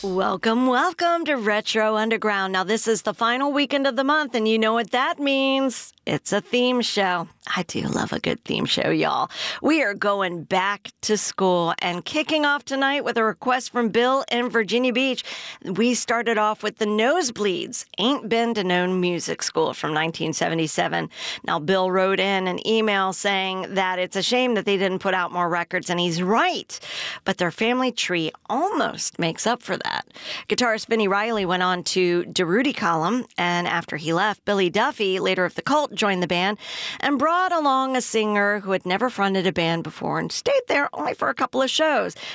Welcome, welcome to Retro Underground. Now, this is the final weekend of the month, and you know what that means. It's a theme show. I do love a good theme show, y'all. We are going back to school and kicking off tonight with a request from Bill in Virginia Beach. We started off with the Nosebleeds, Ain't Been to No Music School from 1977. Now, Bill wrote in an email saying that it's a shame that they didn't put out more records, and he's right. But their family tree almost makes up for that. Guitarist Vinnie Riley went on to DeRudy column, and after he left, Billy Duffy, later of the Cult, joined the band and brought along a singer who had never fronted a band before and stayed there only for a couple of shows.